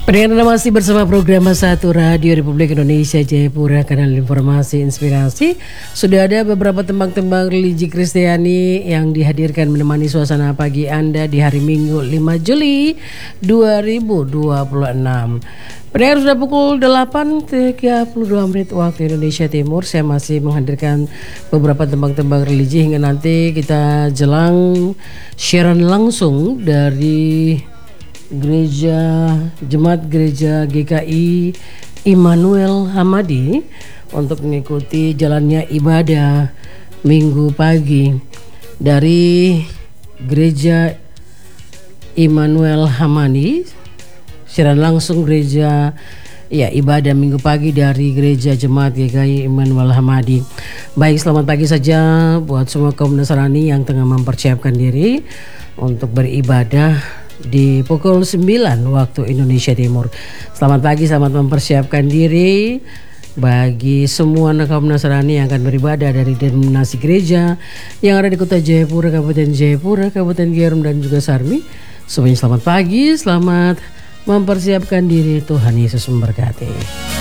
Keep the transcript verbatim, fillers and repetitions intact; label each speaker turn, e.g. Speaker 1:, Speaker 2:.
Speaker 1: Pendengar Anda masih bersama program satu Radio Republik Indonesia Jayapura, kanal informasi inspirasi. Sudah ada beberapa tembang-tembang religi Kristiani yang dihadirkan menemani suasana pagi Anda di hari Minggu lima Juli dua ribu dua puluh enam. Pendengar, sudah pukul delapan tiga puluh dua menit waktu Indonesia Timur. Saya masih menghadirkan beberapa tembang-tembang religi hingga nanti kita jelang siaran langsung dari Gereja Jemaat Gereja G K I Immanuel Hamadi untuk mengikuti jalannya ibadah Minggu pagi dari Gereja Immanuel Hamadi. Siaran langsung gereja ya ibadah Minggu pagi dari Gereja Jemaat G K I Immanuel Hamadi. Baik, selamat pagi saja buat semua kaum Nasrani yang tengah mempersiapkan diri untuk beribadah di pukul sembilan waktu Indonesia Timur. Selamat pagi, selamat mempersiapkan diri bagi semua kaum Nasrani yang akan beribadah dari denominasi gereja yang ada di Kota Jayapura, Kabupaten Jayapura, Kabupaten Giyarum dan juga Sarmi. Semuanya selamat pagi, selamat mempersiapkan diri. Tuhan Yesus memberkati.